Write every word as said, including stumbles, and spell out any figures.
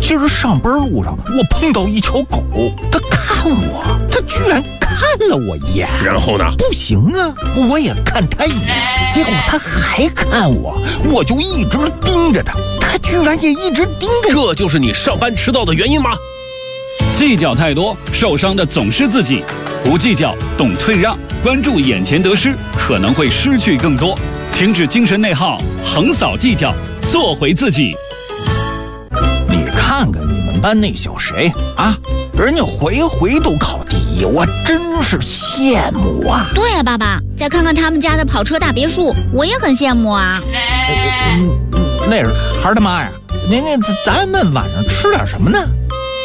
今儿上班路上我碰到一条狗，它看我，它居然看了我一眼。 然后呢？ 不行啊，我也看它一眼，结果它还看我，我就一直盯着它，它居然也一直盯着我。 这就是你上班迟到的原因吗？ 计较太多，受伤的总是自己。不计较，懂退让，关注眼前得失，可能会失去更多。停止精神内耗，横扫计较，做回自己。 你看看你们班那小谁啊，人家回回都考第一，我真是羡慕啊。 对啊，爸爸，再看看他们家的跑车大别墅，我也很羡慕啊。 嗯，那是孩儿他妈呀，您那咱们晚上吃点什么呢？